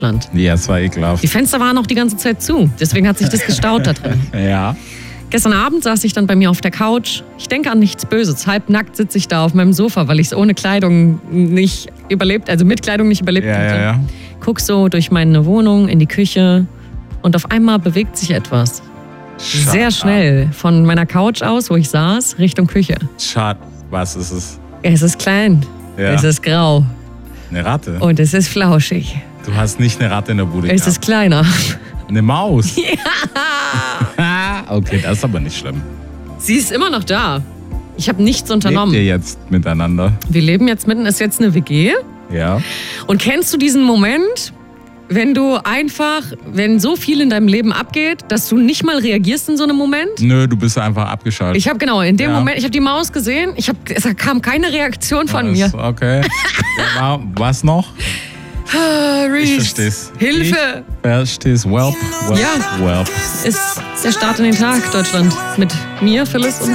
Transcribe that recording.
Land. Ja, es war ekelhaft. Die Fenster waren auch die ganze Zeit zu. Deswegen hat sich das gestaut da drin. Ja. Gestern Abend saß ich dann bei mir auf der Couch. Ich denke an nichts Böses. Halbnackt sitze ich da auf meinem Sofa, weil ich es ohne Kleidung nicht überlebt, also mit Kleidung nicht überlebt hätte. Ja. Guck so durch meine Wohnung in die Küche und auf einmal bewegt sich etwas. Sehr schnell von meiner Couch aus, wo ich saß, Richtung Küche. Schade. Was ist es? Es ist klein, Ja. es ist grau Eine Ratte? und es ist flauschig. Du hast nicht eine Ratte in der Bude Es gehabt. ist kleiner. Eine Maus? Ja. Okay, das ist aber nicht schlimm. Sie ist immer noch da. Ich habe nichts unternommen. Lebt ihr jetzt miteinander? Wir leben jetzt mitten, ist jetzt eine WG. Ja. Und kennst du diesen Moment, wenn du einfach, wenn so viel in deinem Leben abgeht, dass du nicht mal reagierst in so einem Moment? Nö, du bist einfach abgeschaltet. Ich habe genau, in dem Ja. Moment, ich habe die Maus gesehen, es kam keine Reaktion von mir. Okay. Was noch? Ich Reese, versteh's. Hilfe! Ich versteh's. Welp. Ja. Welp. Ist der Start in den Tag, Deutschland. Mit mir, Phyllis und